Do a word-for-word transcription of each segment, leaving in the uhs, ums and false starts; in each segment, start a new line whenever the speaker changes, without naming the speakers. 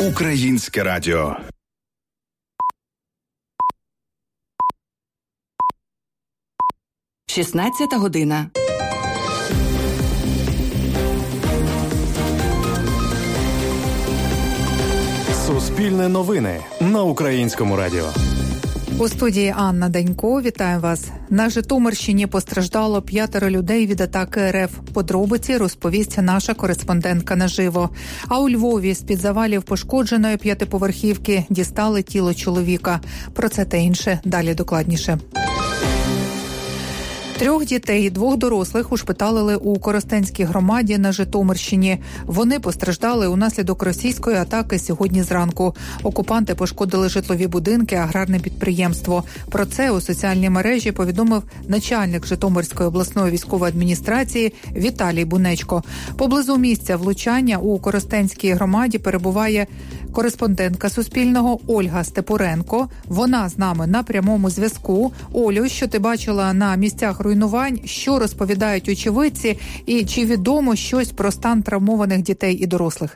Українське радіо.
шістнадцята година.
Суспільне новини на Українському радіо.
У студії Анна Данько. Вітаю вас. На Житомирщині постраждало п'ятеро людей від атаки РФ. Подробиці розповість наша кореспондентка наживо. А у Львові з-під завалів пошкодженої п'ятиповерхівки дістали тіло чоловіка. Про це та інше далі докладніше. Трьох дітей і двох дорослих ушпиталили у Коростенській громаді на Житомирщині. Вони постраждали унаслідок російської атаки сьогодні зранку. Окупанти пошкодили житлові будинки, аграрне підприємство. Про це у соціальній мережі повідомив начальник Житомирської обласної військової адміністрації Віталій Бунечко. Поблизу місця влучання у Коростенській громаді перебуває кореспондентка Суспільного Ольга Степуренко. Вона з нами на прямому зв'язку. Олю, що ти бачила на місцях руйнувань, що розповідають очевидці і чи відомо щось про стан травмованих дітей і дорослих?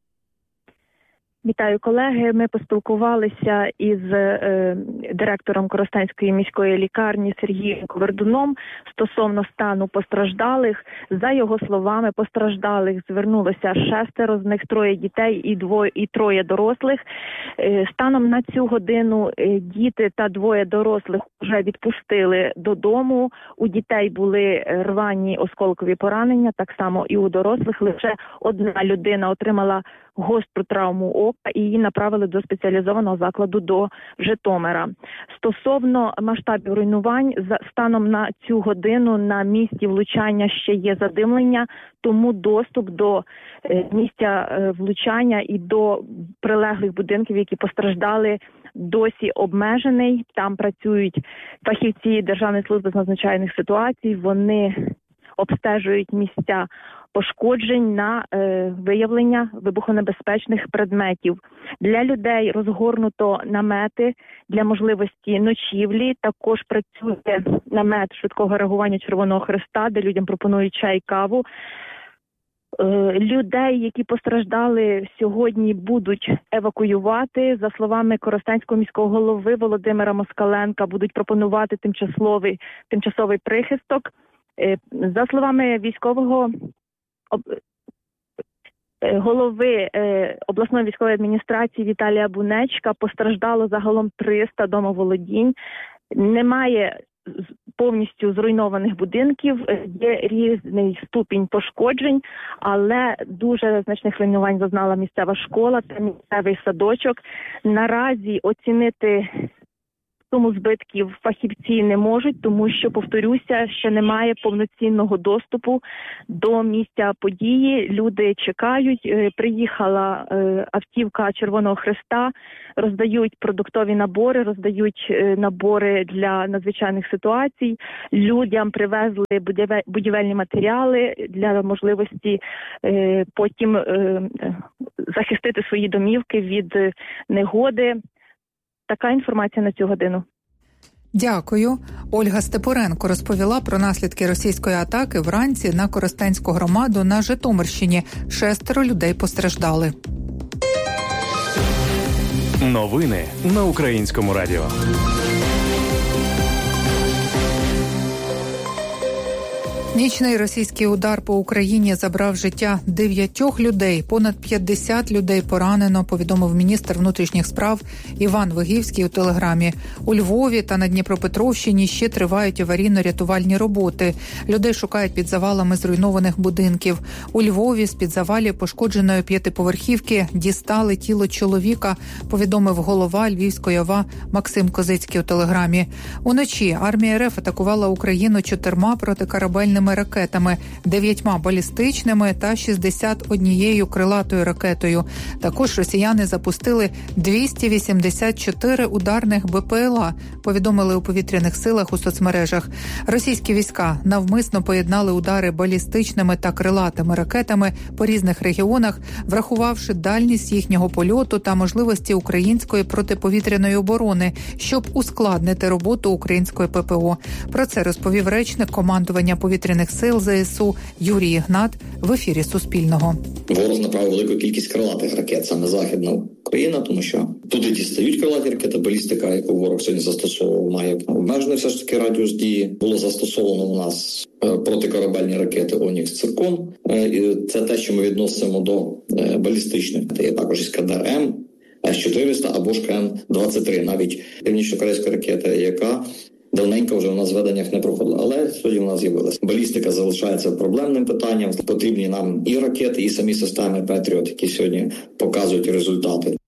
Вітаю, колеги. Ми поспілкувалися із е, директором Коростенської міської лікарні Сергієм Ковердуном стосовно стану постраждалих. За його словами, постраждалих звернулося шестеро, з них троє дітей і двоє і троє дорослих. Е, станом на цю годину е, діти та двоє дорослих вже відпустили додому. У дітей були рвані осколкові поранення, так само і у дорослих. Лише одна людина отримала гостру травму ока і її направили до спеціалізованого закладу до Житомира. Стосовно масштабів руйнувань, за станом на цю годину на місці влучання ще є задимлення, тому доступ до е, місця е, влучання і до прилеглих будинків, які постраждали, досі обмежений. Там працюють фахівці Державної служби з надзвичайних ситуацій, вони обстежують місця пошкоджень на е, виявлення вибухонебезпечних предметів. Для людей розгорнуто намети для можливості ночівлі. Також працює намет швидкого реагування Червоного Хреста, де людям пропонують чай, каву. Е, людей, які постраждали, сьогодні будуть евакуювати. За словами Коростенського міського голови Володимира Москаленка, будуть пропонувати тимчасовий, тимчасовий прихисток. Е, за словами військового голови е, обласної військової адміністрації Віталія Бунечка, постраждало загалом триста домоволодінь. Немає повністю зруйнованих будинків, є різний ступінь пошкоджень, але дуже значних руйнувань зазнала місцева школа та місцевий садочок. Наразі оцінити суму збитків фахівці не можуть, тому що, повторюся, ще немає повноцінного доступу до місця події. Люди чекають. Приїхала автівка Червоного Хреста, роздають продуктові набори, роздають набори для надзвичайних ситуацій. Людям привезли будівельні матеріали для можливості потім захистити свої домівки від негоди. Така інформація на цю годину.
Дякую. Ольга Степуренко розповіла про наслідки російської атаки вранці на Коростенську громаду на Житомирщині. Шестеро людей постраждали.
Новини на Українському радіо.
Нічний російський удар по Україні забрав життя дев'ятьох людей. Понад п'ятдесят людей поранено, повідомив міністр внутрішніх справ Іван Вигівський у телеграмі. У Львові та на Дніпропетровщині ще тривають аварійно-рятувальні роботи. Людей шукають під завалами зруйнованих будинків. У Львові з-під завалів пошкодженої п'ятиповерхівки дістали тіло чоловіка, повідомив голова Львівської ОВА Максим Козицький у телеграмі. Уночі армія РФ атакувала Україну чотирма протикорабельними ракетами, дев'ятьма балістичними та шістдесят однією крилатою ракетою. Також росіяни запустили двісті вісімдесят чотири ударних БПЛА, повідомили у повітряних силах у соцмережах. Російські війська навмисно поєднали удари балістичними та крилатими ракетами по різних регіонах, врахувавши дальність їхнього польоту та можливості української протиповітряної оборони, щоб ускладнити роботу української ППО. Про це розповів речник командування повітряних повітряних сил ЗСУ Юрій Ігнат в ефірі Суспільного.
Ворог направив велику кількість крилатих ракет саме Західна Україна, тому що туди дістають крилаті ракети. Балістика, яку ворог сьогодні застосовував, має обмежений все ж таки радіус дії. Було застосовано у нас протикорабельні ракети «Онікс», «Циркон». І це те, що ми відносимо до балістичних. Це є також Іскандер М, С чотириста або ж К Н двадцять три, навіть північно-корейська ракета, яка давненько вже у нас в зведеннях не проходила, але сьогодні в нас з'явилася. Балістика залишається проблемним питанням. Потрібні нам і ракети, і самі системи «Петріот», які сьогодні показують результати.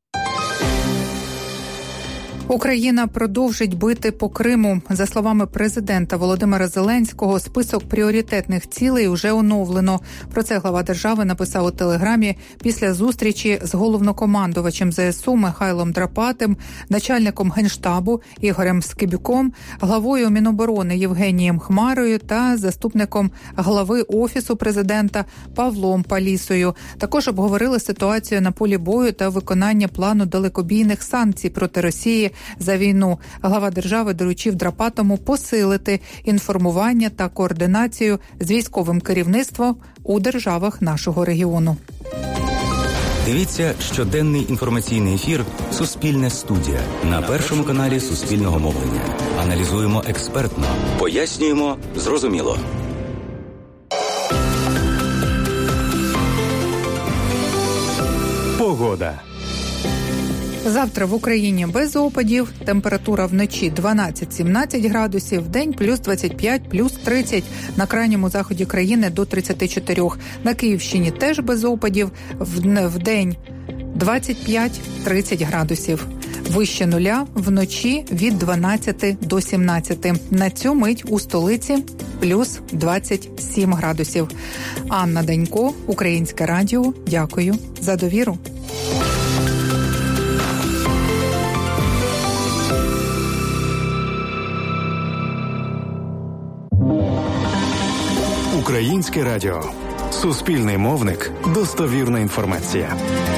Україна продовжить бити по Криму. За словами президента Володимира Зеленського, список пріоритетних цілей уже оновлено. Про це глава держави написав у Телеграмі після зустрічі з головнокомандувачем ЗСУ Михайлом Драпатим, начальником Генштабу Ігорем Скибюком, главою Міноборони Євгенієм Хмарою та заступником глави Офісу президента Павлом Палісою. Також обговорили ситуацію на полі бою та виконання плану далекобійних санкцій проти Росії за війну. Глава держави доручив Драпатому посилити інформування та координацію з військовим керівництвом у державах нашого регіону.
Дивіться щоденний інформаційний ефір «Суспільне студія» на Першому каналі Суспільного мовлення. Аналізуємо експертно, пояснюємо зрозуміло.
Погода.
Завтра в Україні без опадів, температура вночі дванадцять-сімнадцять градусів, вдень плюс двадцять п'ять, плюс тридцять, на крайньому заході країни до тридцять чотири. На Київщині теж без опадів, вдень двадцять п'ять-тридцять градусів. Вище нуля вночі від дванадцяти до сімнадцяти. На цю мить у столиці плюс двадцять сім градусів. Анна Данько, Українське радіо. Дякую за довіру.
Українське радіо. Суспільний мовник. Достовірна інформація.